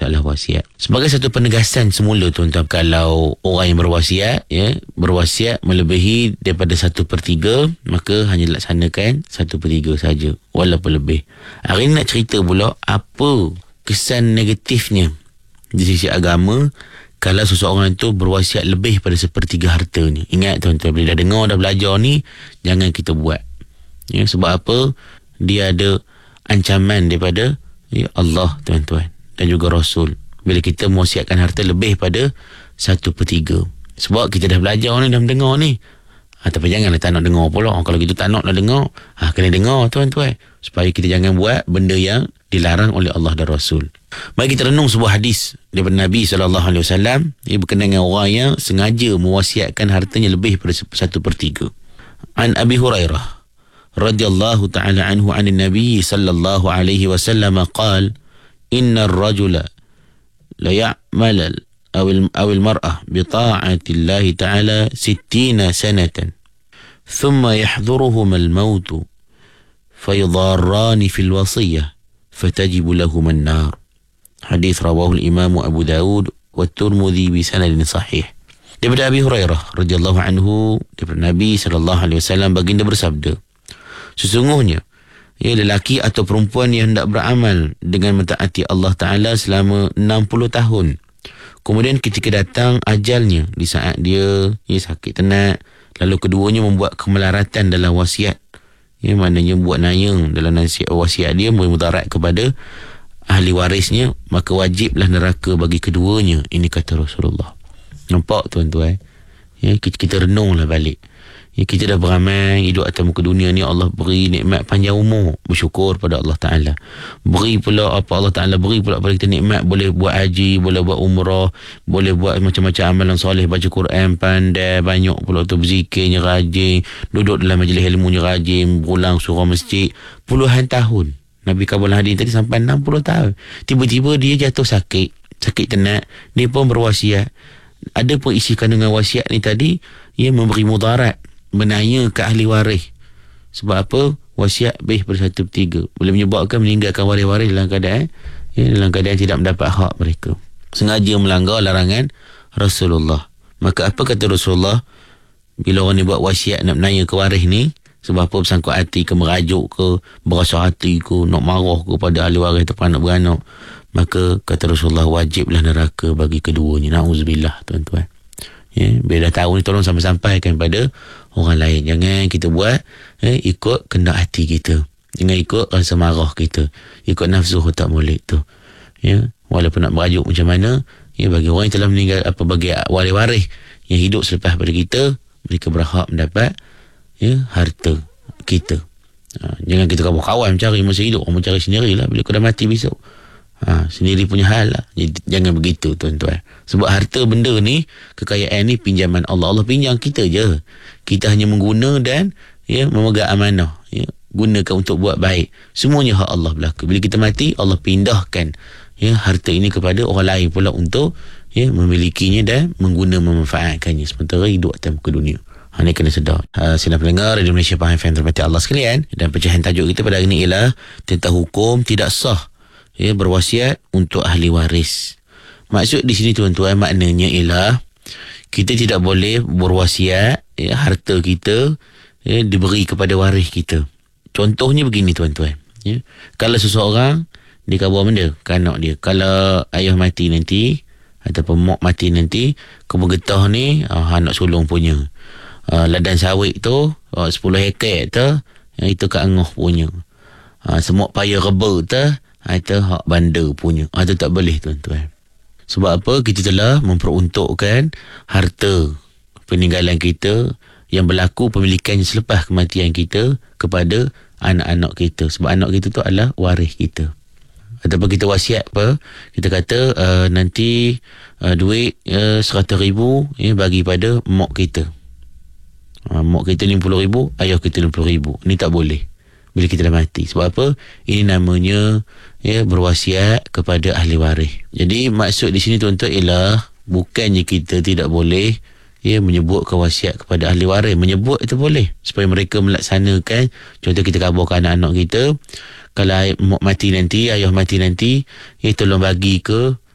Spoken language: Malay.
masalah wasiat. Sebagai satu penegasan semula tuan-tuan, kalau orang yang berwasiat berwasiat melebihi daripada 1/3, maka hanya laksanakan 1/3 saja walaupun lebih. Hari ini nak cerita pula apa kesan negatifnya di sisi agama kalau seseorang itu berwasiat lebih pada 1/3 hartanya. Ingat tuan-tuan, bila dah dengar, dah belajar ni, jangan kita buat. Sebab apa? Dia ada ancaman daripada Allah tuan-tuan dan juga Rasul bila kita mewasiatkan harta lebih pada 1/3. Sebab kita dah belajar ni, dah mendengar ni. Tapi janganlah tak nak dengar pula. Kalau kita tak nak dengar, kena dengar tuan-tuan, supaya kita jangan buat benda yang dilarang oleh Allah dan Rasul. Mari kita renung sebuah hadis daripada Nabi SAW. Ia berkenaan dengan orang yang sengaja mewasiatkan hartanya lebih pada 1/3. An Abi Hurairah radhiyallahu ta'ala anhu 'an Nabi sallallahu alaihi wasallam qala inna ar-rajula la ya'mal aw al-mar'ah bi ta'ati Allah ta'ala 60 sanatan thumma yahdhuruhum al-maut fayadharrani fi al-wasiyyah fatajibu lahum an-nar. Hadis rawahu al-Imam Abu Daud wa Tirmidzi bi sanadin sahih. Daripada Abi Hurairah radhiyallahu anhu, daripada Nabi sallallahu alaihi wasallam, baginda bersabda, sesungguhnya lelaki atau perempuan yang hendak beramal dengan mentaati Allah Ta'ala selama 60 tahun, kemudian ketika datang ajalnya, di saat dia sakit tenat, lalu keduanya membuat kemelaratan dalam wasiat, maknanya buat nayang dalam nasihat wasiat dia, bermudarat kepada ahli warisnya, maka wajiblah neraka bagi keduanya. Ini kata Rasulullah. Nampak tuan-tuan? Kita renunglah balik. Kita dah beramal, hidup atas muka dunia ni, Allah beri nikmat panjang umur, bersyukur pada Allah Ta'ala. Beri pula apa Allah Ta'ala beri pula pada kita nikmat, boleh buat haji, boleh buat umrah, boleh buat macam-macam amalan soleh, baca Quran pandai, banyak pula tu berzikirnya rajin, duduk dalam majlis ilmunya rajin, berulang surah masjid puluhan tahun. Nabi Kabul Hadin tadi sampai 60 tahun. Tiba-tiba dia jatuh sakit tenat, dia pun berwasiat. Ada pun isi kandungan wasiat ni tadi, ia memberi mudarat, menanya ke ahli waris. Sebab apa? Wasiat lebih pada 1/3 boleh menyebabkan meninggalkan waris-waris dalam keadaan tidak mendapat hak mereka, sengaja melanggar larangan Rasulullah. Maka apa kata Rasulullah bila orang ni buat wasiat nak menanya ke waris ni? Sebab apa? Bersangkut hati ke, merajuk ke, berasa hati ke, nak marah ke pada ahli waris atau anak beranak, maka kata Rasulullah, wajiblah neraka bagi keduanya. Na'udzubillah tuan-tuan. Bila dah tahu ni, tolong sampai-sampaikan pada orang lain. Jangan kita buat ikut kehendak hati kita, jangan ikut rasa marah kita, ikut nafsu tak boleh tu. Walaupun nak merajuk macam mana, bagi orang yang telah meninggal, bagi waris-waris yang hidup selepas pada kita, mereka berhak mendapat harta kita. Jangan kita kawan-kawan mencari masa hidup, orang mencari sendirilah bila kau dah mati besok. Sendiri punya hal lah. Jangan begitu tuan-tuan. Sebab harta benda ni, kekayaan ni pinjaman Allah. Allah pinjam kita je. Kita hanya mengguna dan memegang amanah. Gunakan untuk buat baik. Semuanya hak Allah belaka. Bila kita mati, Allah pindahkan harta ini kepada orang lain pula untuk memilikinya dan memanfaatkannya sementara hidup atas muka dunia. Ini kena sedar. Sila pendengar Radio Malaysia Pahang FM terhormati Allah sekalian, dan pecahan tajuk kita pada hari ini ialah tentang hukum tidak sah berwasiat untuk ahli waris. Maksud di sini tuan-tuan, maknanya ialah kita tidak boleh berwasiat harta kita diberi kepada waris kita. Contohnya begini tuan-tuan, kalau seseorang dia khabar benda ke anak dia, kalau ayah mati nanti ataupun mak mati nanti, kebun getah ni anak sulung punya, ladang sawit tu 10 hektar tu itu Kak Angah punya, semua paya reba tu itu hak bandar punya. Itu tak boleh tuan-tuan. Sebab apa? Kita telah memperuntukkan harta peninggalan kita yang berlaku pemilikannya selepas kematian kita kepada anak-anak kita. Sebab anak kita tu adalah waris kita. Ataupun kita wasiat apa? Kita kata nanti duit 100,000 bagi pada mak kita. Mak kita 50,000, ayah kita 50,000. Ini tak boleh bila kita dah mati. Sebab apa? Ini namanya berwasiat kepada ahli waris. Jadi maksud di sini tuan-tuan ialah bukannya kita tidak boleh menyebut wasiat kepada ahli waris. Menyebut itu boleh supaya mereka melaksanakan. Contoh kita kabarkan anak-anak kita, kalau mak mati nanti, ayah mati nanti, tolong bagi ke